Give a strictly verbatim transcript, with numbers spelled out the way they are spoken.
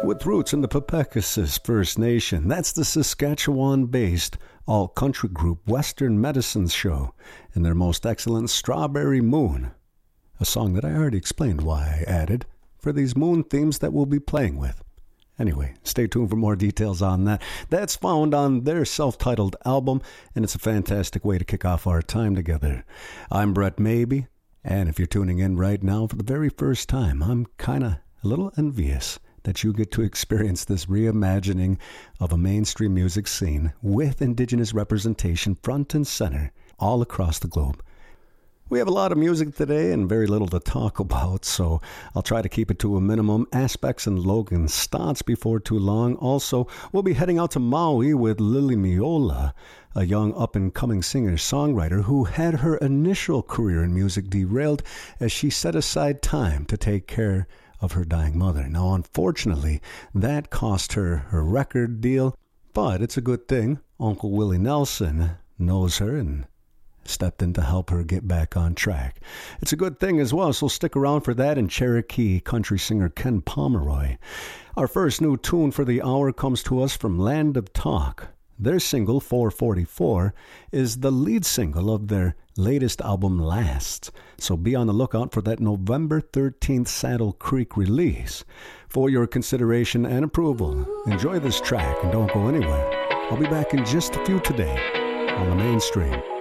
With roots in the Pepecasis First Nation, that's the Saskatchewan-based all-country group Western Medicine Show and their most excellent Strawberry Moon, a song that I already explained why I added for these moon themes that we'll be playing with. Anyway, stay tuned for more details on that. That's found on their self-titled album, and it's a fantastic way to kick off our time together. I'm Brett Maybe, and if you're tuning in right now for the very first time, I'm kind of a little envious that you get to experience this reimagining of a mainstream music scene with Indigenous representation front and center all across the globe. We have a lot of music today and very little to talk about, so I'll try to keep it to a minimum. Aspects and Logan Stotts before too long. Also, we'll be heading out to Maui with Lily Miola, a young up-and-coming singer-songwriter who had her initial career in music derailed as she set aside time to take care of her dying mother. Now, unfortunately, that cost her her record deal, but it's a good thing Uncle Willie Nelson knows her and stepped in to help her get back on track. It's a good thing as well, so stick around for that and Cherokee country singer Ken Pomeroy. Our first new tune for the hour comes to us from Land of Talk. Their single, four forty-four, is the lead single of their latest album, Last. So be on the lookout for that November thirteenth Saddle Creek release. For your consideration and approval, enjoy this track and don't go anywhere. I'll be back in just a few today on the Mainstream.